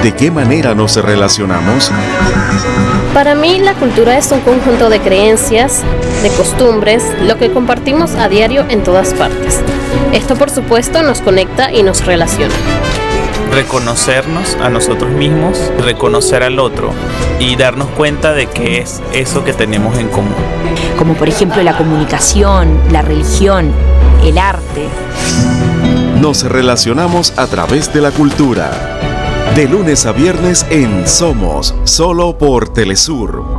¿De qué manera nos relacionamos? Para mí, la cultura es un conjunto de creencias, de costumbres, lo que compartimos a diario en todas partes. Esto, por supuesto, nos conecta y nos relaciona. Reconocernos a nosotros mismos, reconocer al otro y darnos cuenta de qué es eso que tenemos en común. Como por ejemplo la comunicación, la religión, el arte. Nos relacionamos a través de la cultura. De lunes a viernes en Somos, solo por Telesur.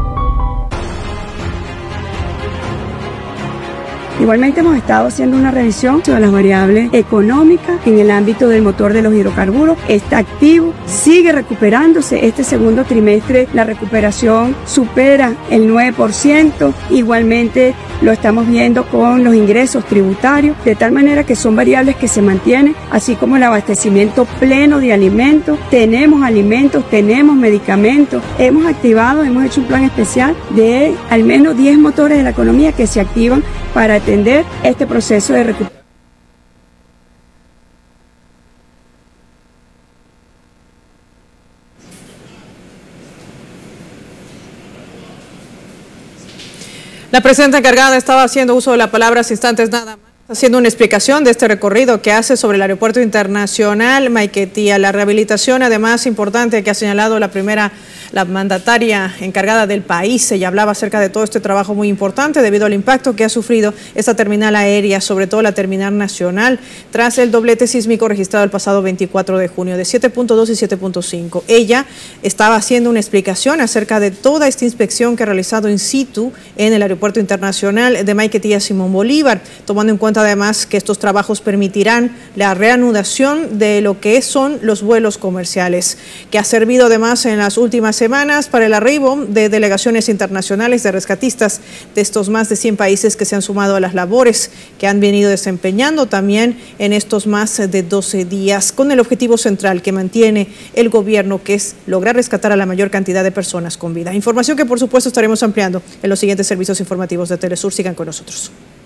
Igualmente hemos estado haciendo una revisión sobre las variables económicas en el ámbito del motor de los hidrocarburos. Está activo, sigue recuperándose. Este segundo trimestre la recuperación supera el 9%. Igualmente lo estamos viendo con los ingresos tributarios, de tal manera que son variables que se mantienen, así como el abastecimiento pleno de alimentos. Tenemos medicamentos. Hemos hecho un plan especial de al menos 10 motores de la economía que se activan para atender este proceso de recuperación. La presidenta encargada estaba haciendo uso de la palabra hace instantes nada más, haciendo una explicación de este recorrido que hace sobre el Aeropuerto Internacional Maiquetía. La rehabilitación, además, importante que ha señalado la mandataria encargada del país. Ella hablaba acerca de todo este trabajo muy importante debido al impacto que ha sufrido esta terminal aérea, sobre todo la terminal nacional, tras el doblete sísmico registrado el pasado 24 de junio de 7.2 y 7.5. Ella estaba haciendo una explicación acerca de toda esta inspección que ha realizado in situ en el Aeropuerto Internacional de Maiquetía Simón Bolívar, tomando en cuenta además que estos trabajos permitirán la reanudación de lo que son los vuelos comerciales, que ha servido además en las últimas semanas para el arribo de delegaciones internacionales de rescatistas de estos más de 100 países que se han sumado a las labores que han venido desempeñando también en estos más de 12 días, con el objetivo central que mantiene el gobierno, que es lograr rescatar a la mayor cantidad de personas con vida. Información que por supuesto estaremos ampliando en los siguientes servicios informativos de Telesur. Sigan con nosotros.